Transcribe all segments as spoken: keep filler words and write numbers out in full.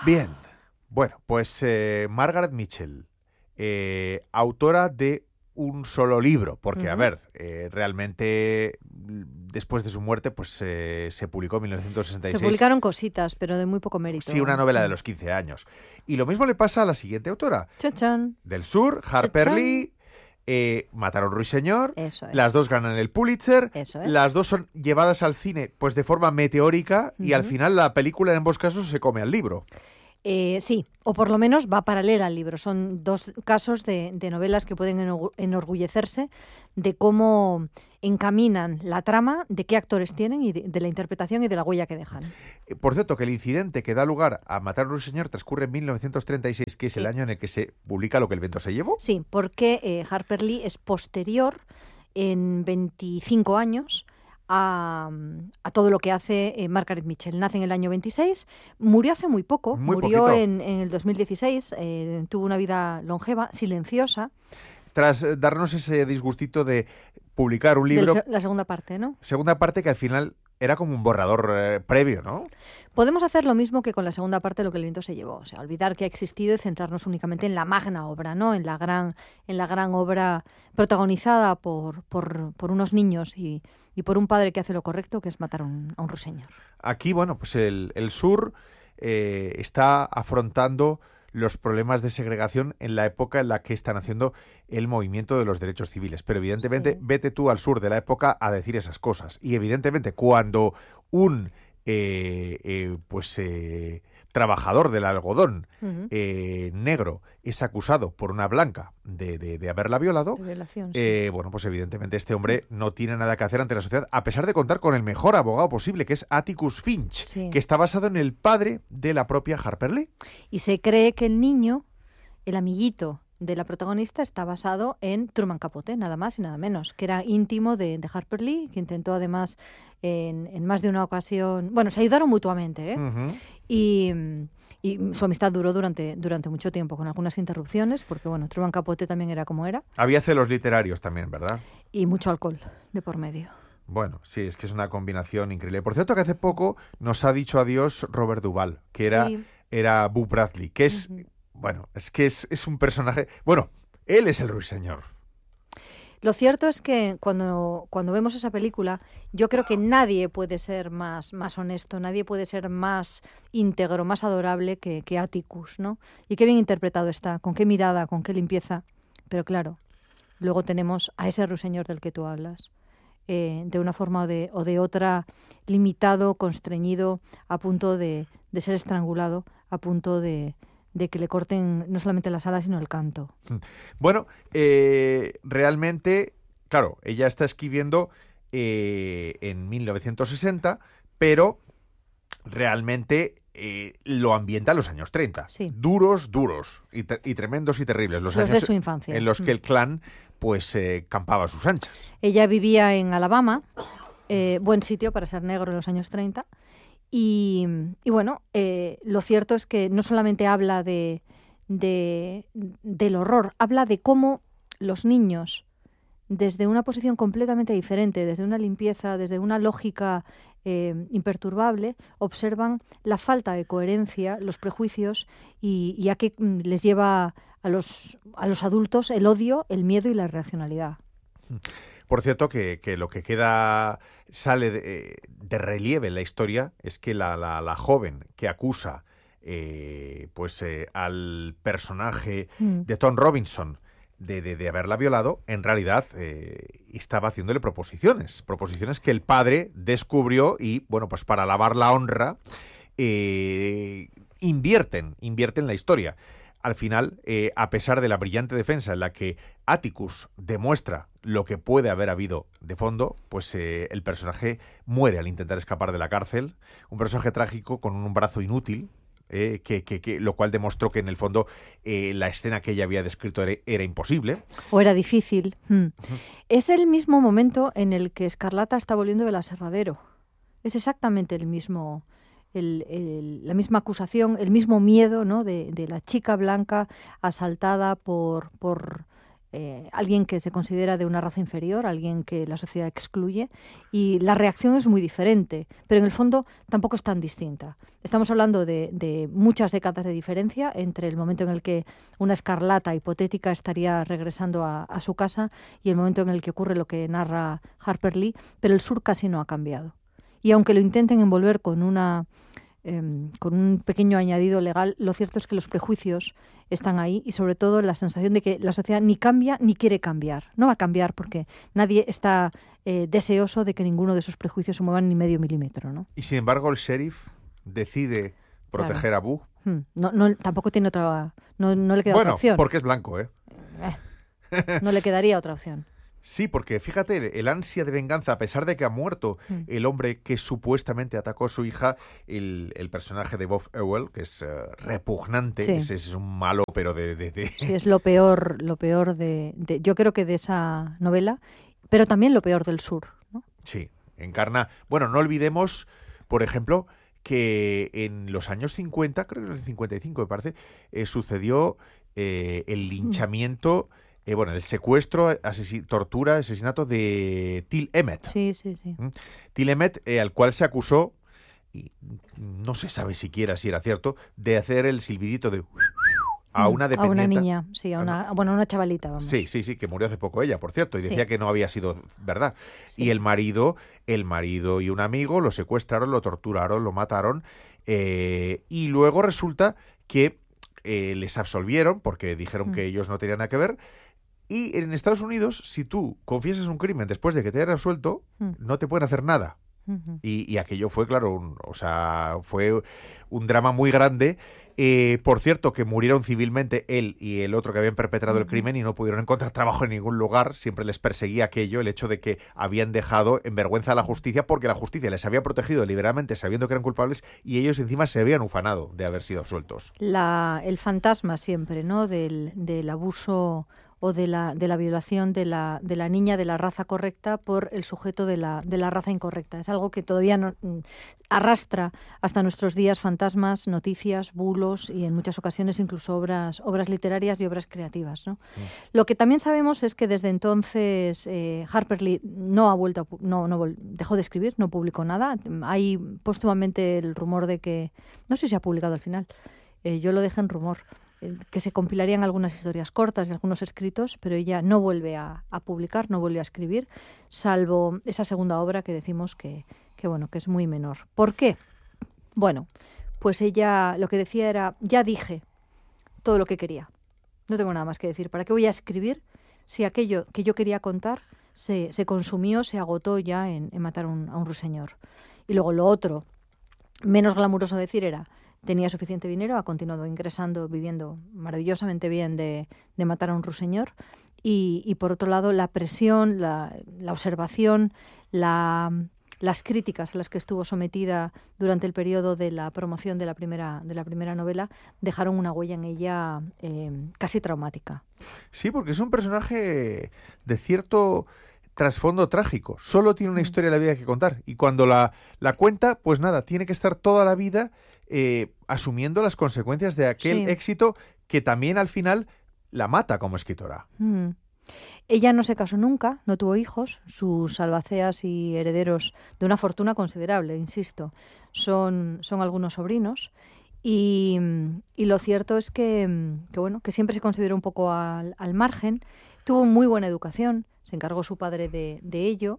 Bien, bueno, pues eh, Margaret Mitchell, eh, autora de un solo libro, porque, uh-huh. a ver, eh, realmente después de su muerte, pues eh, se publicó en mil novecientos sesenta y seis. Se publicaron cositas, pero de muy poco mérito. Sí, una novela de los quince años. Y lo mismo le pasa a la siguiente autora. Chachán. Del Sur, Harper Chachán. Lee, eh, Mataron Ruiseñor. Eso es. Las dos ganan el Pulitzer. Eso es. Las dos son llevadas al cine pues de forma meteórica, uh-huh. y al final la película en ambos casos se come al libro. Eh, sí, o por lo menos va paralela al libro. Son dos casos de, de novelas que pueden enorgullecerse de cómo encaminan la trama, de qué actores tienen y de, de la interpretación y de la huella que dejan. Por cierto, que el incidente que da lugar a Matar a un Ruiseñor transcurre en mil novecientos treinta y seis, que es sí. el año en el que se publica Lo que el viento se llevó. Sí, porque eh, Harper Lee es posterior en veinticinco años A, a todo lo que hace eh, Margaret Mitchell. Nace en el año veintiséis, murió hace muy poco, muy murió en, en el dos mil dieciséis, eh, tuvo una vida longeva, silenciosa. Tras darnos ese disgustito de publicar un libro... Del, la segunda parte, ¿no? Segunda parte que al final era como un borrador eh, previo, ¿no? Podemos hacer lo mismo que con la segunda parte de Lo que el viento se llevó, o sea, olvidar que ha existido y centrarnos únicamente en la magna obra, ¿no? En la gran, en la gran obra protagonizada por, por, por unos niños y, y por un padre que hace lo correcto, que es matar a un, a un ruiseñor. Aquí, bueno, pues el, el sur eh, está afrontando los problemas de segregación en la época en la que están haciendo el movimiento de los derechos civiles. Pero evidentemente, sí. vete tú al sur de la época a decir esas cosas. Y evidentemente, cuando un eh, eh, pues eh, trabajador del algodón uh-huh. eh, negro es acusado por una blanca de, de, de haberla violado, de violación, sí. eh, bueno, pues evidentemente este hombre no tiene nada que hacer ante la sociedad, a pesar de contar con el mejor abogado posible, que es Atticus Finch, sí. que está basado en el padre de la propia Harper Lee. Y se cree que el niño, el amiguito de la protagonista, está basado en Truman Capote, nada más y nada menos, que era íntimo de, de Harper Lee, que intentó además en, en más de una ocasión... Bueno, se ayudaron mutuamente, ¿eh? Uh-huh. Y... Y su amistad duró durante, durante mucho tiempo, con algunas interrupciones, porque bueno, Truman Capote también era como era. Había celos literarios también, ¿verdad? Y mucho alcohol de por medio. Bueno, sí, es que es una combinación increíble. Por cierto, que hace poco nos ha dicho adiós Robert Duvall, que era, sí. era Boo Bradley, que es, uh-huh. bueno, es que es, es un personaje... Bueno, él es el ruiseñor. Lo cierto es que cuando, cuando vemos esa película, yo creo que nadie puede ser más, más honesto, nadie puede ser más íntegro, más adorable que, que Atticus, ¿no? Y qué bien interpretado está, con qué mirada, con qué limpieza. Pero claro, luego tenemos a ese ruiseñor del que tú hablas, eh, de una forma o de, o de otra, limitado, constreñido, a punto de, de ser estrangulado, a punto de... de que le corten no solamente las alas, sino el canto. Bueno, eh, realmente, claro, ella está escribiendo eh, en mil novecientos sesenta, pero realmente eh, lo ambienta en los años treinta. Sí. Duros, duros, y, te- y tremendos y terribles. Los, Los años de su infancia. en los que Mm. el clan pues eh, campaba a sus anchas. Ella vivía en Alabama, eh, buen sitio para ser negro en los años treinta, y, y bueno, eh, lo cierto es que no solamente habla de, de, del horror, habla de cómo los niños, desde una posición completamente diferente, desde una limpieza, desde una lógica eh, imperturbable, observan la falta de coherencia, los prejuicios, y, y a qué mm, les lleva a los, a los adultos el odio, el miedo y la irracionalidad. Por cierto, que, que lo que queda, sale de, de relieve en la historia es que la, la, la joven que acusa eh, pues eh, al personaje Mm. de Tom Robinson de, de, de haberla violado, en realidad eh, estaba haciéndole proposiciones, proposiciones que el padre descubrió y, bueno, pues para lavar la honra, eh, invierten, invierten la historia. Al final, eh, a pesar de la brillante defensa en la que Atticus demuestra lo que puede haber habido de fondo, pues eh, el personaje muere al intentar escapar de la cárcel. Un personaje trágico con un brazo inútil, eh, que, que, que, lo cual demostró que en el fondo eh, la escena que ella había descrito era, era imposible. O era difícil. Mm. Uh-huh. Es el mismo momento en el que Escarlata está volviendo del aserradero. Es exactamente el mismo... El, el, la misma acusación, el mismo miedo, ¿no? de, de la chica blanca asaltada por, por eh, alguien que se considera de una raza inferior, alguien que la sociedad excluye, y la reacción es muy diferente, pero en el fondo tampoco es tan distinta. Estamos hablando de, de muchas décadas de diferencia entre el momento en el que una Escarlata hipotética estaría regresando a, a su casa y el momento en el que ocurre lo que narra Harper Lee, pero el sur casi no ha cambiado. Y aunque lo intenten envolver con una eh, con un pequeño añadido legal, lo cierto es que los prejuicios están ahí y sobre todo la sensación de que la sociedad ni cambia ni quiere cambiar. No va a cambiar porque nadie está eh, deseoso de que ninguno de esos prejuicios se muevan ni medio milímetro, ¿no? Y sin embargo el sheriff decide proteger claro. a Boo. Hmm. No, no, tampoco tiene otra... No, no le queda bueno, otra opción. Porque es blanco, ¿eh? eh no le quedaría otra opción. Sí, porque fíjate, el ansia de venganza, a pesar de que ha muerto mm. el hombre que supuestamente atacó a su hija, el, el personaje de Bob Ewell, que es uh, repugnante, sí. es, es un malo, pero de... de, de... Sí, es lo peor, lo peor de, de... Yo creo que de esa novela, pero también lo peor del sur, ¿no? Sí, encarna... Bueno, no olvidemos, por ejemplo, que en los años cincuenta, creo que en el cincuenta y cinco me parece, eh, sucedió eh, el linchamiento... Mm. Eh, bueno, el secuestro, asesin- tortura, asesinato de Till Emmett. Sí, sí, sí. ¿Mm? Till Emmett, eh, al cual se acusó, y no se sabe siquiera si era cierto, de hacer el silbidito de... a una dependiente. A una niña, sí, a una, bueno, a una chavalita, vamos. Sí, sí, sí, que murió hace poco ella, por cierto, y decía sí. que no había sido verdad. Sí. Y el marido, el marido y un amigo lo secuestraron, lo torturaron, lo mataron, eh, y luego resulta que eh, les absolvieron, porque dijeron mm. que ellos no tenían nada que ver. Y en Estados Unidos, si tú confiesas un crimen después de que te hayan absuelto, mm. no te pueden hacer nada. Uh-huh. Y, y aquello fue, claro, un, o sea, fue un drama muy grande. Eh, por cierto, que murieron civilmente él y el otro que habían perpetrado uh-huh. el crimen y no pudieron encontrar trabajo en ningún lugar. Siempre les perseguía aquello, el hecho de que habían dejado en vergüenza a la justicia porque la justicia les había protegido deliberadamente sabiendo que eran culpables y ellos encima se habían ufanado de haber sido absueltos. La, el fantasma siempre, ¿no?, del, del abuso o de la, de la violación de la, de la niña de la raza correcta por el sujeto de la, de la raza incorrecta. Es algo que todavía no, arrastra hasta nuestros días fantasmas, noticias, bulos y en muchas ocasiones incluso obras, obras literarias y obras creativas, ¿no? Sí. Lo que también sabemos es que desde entonces eh, Harper Lee no ha vuelto, a, no, no dejó de escribir, no publicó nada. Hay póstumamente el rumor de que, no sé si se ha publicado al final, eh, yo lo dejé en rumor, que se compilarían algunas historias cortas y algunos escritos, pero ella no vuelve a, a publicar, no vuelve a escribir, salvo esa segunda obra que decimos que, que, bueno, que es muy menor. ¿Por qué? Bueno, pues ella lo que decía era, ya dije todo lo que quería, no tengo nada más que decir. ¿Para qué voy a escribir si aquello que yo quería contar se, se consumió, se agotó ya en, en matar un, a un ruiseñor? Y luego lo otro, menos glamuroso decir, era... tenía suficiente dinero, ha continuado ingresando, viviendo maravillosamente bien de, de matar a un ruiseñor. Y, y por otro lado, la presión, la, la observación, la, las críticas a las que estuvo sometida durante el periodo de la promoción de la primera, de la primera novela dejaron una huella en ella eh, casi traumática. Sí, porque es un personaje de cierto trasfondo trágico. Solo tiene una historia de la vida que contar. Y cuando la, la cuenta, pues nada, tiene que estar toda la vida eh, asumiendo las consecuencias de aquel sí. éxito que también al final la mata como escritora. Mm. Ella no se casó nunca, no tuvo hijos. Sus albaceas y herederos de una fortuna considerable, insisto, son, son algunos sobrinos. Y, y lo cierto es que, que, bueno, que siempre se consideró un poco al, al margen. Tuvo muy buena educación, se encargó su padre de, de ello.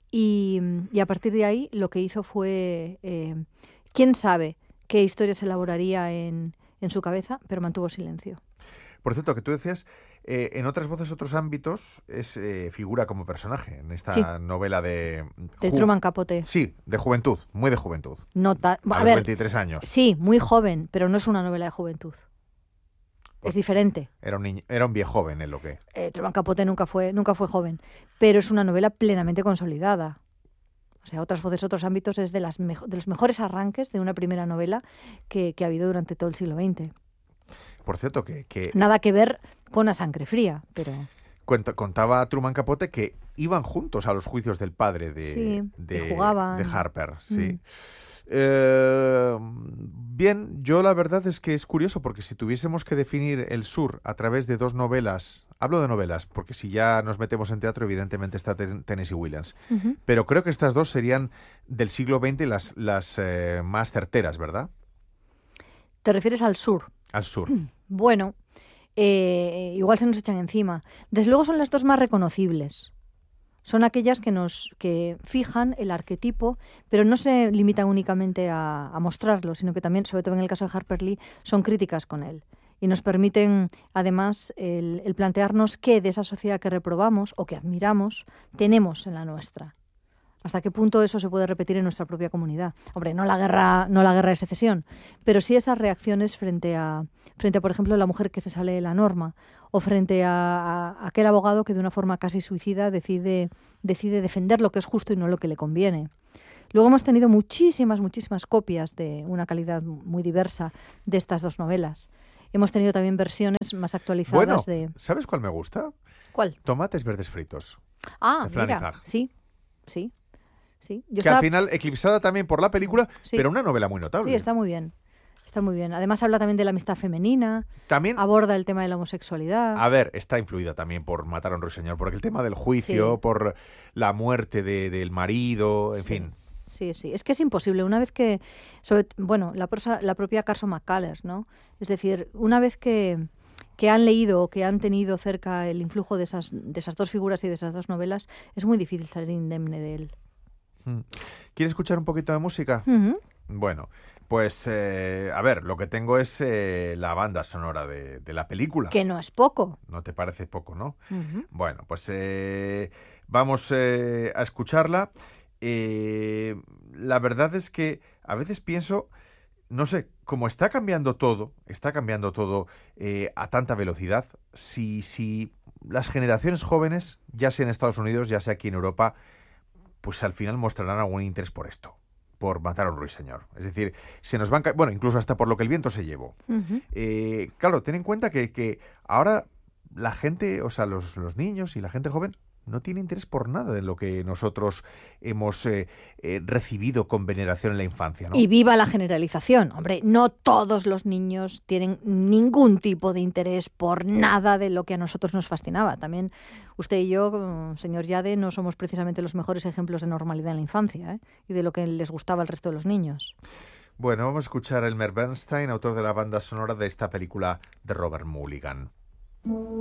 Y, y a partir de ahí lo que hizo fue, eh, quién sabe qué historia se elaboraría en, en su cabeza, pero mantuvo silencio. Por cierto, que tú decías, eh, en otras voces, otros ámbitos, es eh, figura como personaje en esta sí. novela de... De Truman Capote. Sí, de juventud, muy de juventud. No ta... A, a los ver, veintitrés años. Sí, muy joven, pero no es una novela de juventud. Pues es diferente. Era un niño, era un viejo joven en lo que... Eh, Truman Capote nunca fue, nunca fue joven, pero es una novela plenamente consolidada. O sea, otras voces, otros ámbitos, es de, las mejo- de los mejores arranques de una primera novela que, que ha habido durante todo el siglo veinte. Por cierto, que... que nada que ver con A Sangre Fría, pero... Cuenta, contaba Truman Capote que iban juntos a los juicios del padre de, sí, de, jugaban. de Harper. Sí. Mm. Eh, Bien, yo la verdad es que es curioso porque si tuviésemos que definir el sur a través de dos novelas, hablo de novelas porque si ya nos metemos en teatro evidentemente está Ten- Tennessee Williams, Ujú. pero creo que estas dos serían del siglo veinte las, las eh, más certeras, ¿verdad? ¿Te refieres al sur? Al sur. Bueno, eh, igual se nos echan encima. Desde luego son las dos más reconocibles. Son aquellas que nos que fijan el arquetipo, pero no se limitan únicamente a, a mostrarlo, sino que también, sobre todo en el caso de Harper Lee, son críticas con él. Y nos permiten, además, el, el plantearnos qué de esa sociedad que reprobamos o que admiramos tenemos en la nuestra. ¿Hasta qué punto eso se puede repetir en nuestra propia comunidad? Hombre, no la guerra, no la guerra de secesión, pero sí esas reacciones frente a, frente a, por ejemplo, la mujer que se sale de la norma o frente a, a, a aquel abogado que de una forma casi suicida decide, decide defender lo que es justo y no lo que le conviene. Luego hemos tenido muchísimas, muchísimas copias de una calidad muy diversa de estas dos novelas. Hemos tenido también versiones más actualizadas Bueno, de... ¿sabes cuál me gusta? ¿Cuál? Tomates verdes fritos. Ah, de Flanagan. mira, sí, sí. Sí, yo Que estaba- al final, eclipsada también por la película, Sí. pero una novela muy notable. Sí, está muy bien. Está muy bien. Además habla también de la amistad femenina, También, aborda el tema de la homosexualidad. a ver, está influida también por Matar a un ruiseñor, porque el tema del juicio, Sí. por la muerte de- del marido, en Sí. fin. Sí, sí. Es que es imposible. Una vez que, sobre, bueno, la, prosa, la propia Carson McCullers, ¿no? Es decir, una vez que, que han leído o que han tenido cerca el influjo de esas, de esas dos figuras y de esas dos novelas, es muy difícil salir indemne de él. Mm. ¿Quieres escuchar un poquito de música? Ujú. Bueno, pues eh, a ver, lo que tengo es eh, la banda sonora de, de la película. Que no es poco. ¿No te parece poco, no? Ujú. Bueno, pues eh, vamos eh, a escucharla. Eh, la verdad es que a veces pienso, no sé, como está cambiando todo, está cambiando todo eh, a tanta velocidad, si, si las generaciones jóvenes, ya sea en Estados Unidos, ya sea aquí en Europa, pues al final mostrarán algún interés por esto, por Matar a un ruiseñor. Es decir, se nos van... ca- Bueno, incluso hasta por lo que el viento se llevó. Ujú. Eh, claro, ten en cuenta que, que ahora la gente, o sea, los, los niños y la gente joven no tiene interés por nada de lo que nosotros hemos eh, eh, recibido con veneración en la infancia, ¿no? Y viva la generalización. Hombre, no todos los niños tienen ningún tipo de interés por nada de lo que a nosotros nos fascinaba. También usted y yo, mm, señor Yade, no somos precisamente los mejores ejemplos de normalidad en la infancia, ¿eh? Y de lo que les gustaba al resto de los niños. Bueno, vamos a escuchar a Elmer Bernstein, autor de la banda sonora de esta película de Robert Mulligan.